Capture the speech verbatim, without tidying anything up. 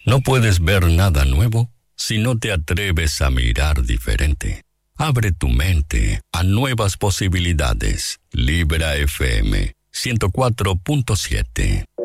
No puedes ver nada nuevo si no te atreves a mirar diferente. Abre tu mente a nuevas posibilidades. Libra F M ciento cuatro punto siete.